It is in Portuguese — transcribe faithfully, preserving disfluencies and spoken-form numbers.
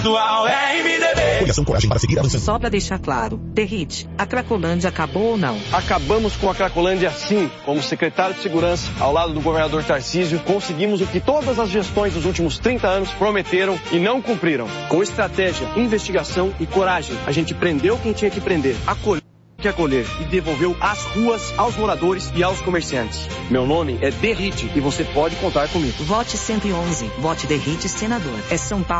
Atual é M D B. Coligação Coragem para seguir avançando. Só pra deixar claro, Derrite, a Cracolândia acabou ou não? Acabamos com a Cracolândia sim. Como secretário de Segurança, ao lado do governador Tarcísio, conseguimos o que todas as gestões dos últimos trinta anos prometeram e não cumpriram. Com estratégia, investigação e coragem, a gente prendeu quem tinha que prender, acolheu que acolher e devolveu as ruas aos moradores e aos comerciantes. Meu nome é Derrite e você pode contar comigo. Vote cento e onze. Vote Derrite, senador. É São Paulo.